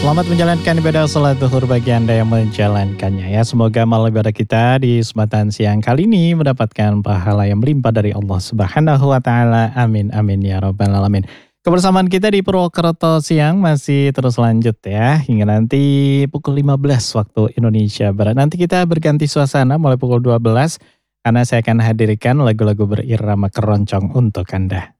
Selamat menjalankan ibadah sholat zuhur bagi Anda yang menjalankannya ya. Semoga amal ibadah kita di kesempatan siang kali ini mendapatkan pahala yang melimpah dari Allah Subhanahu wa taala. Amin amin ya rabbal alamin. Kebersamaan kita di Purwokerto siang masih terus lanjut ya hingga nanti pukul 15 waktu Indonesia Barat. Nanti kita berganti suasana mulai pukul 12 karena saya akan hadirkan lagu-lagu berirama keroncong untuk Anda.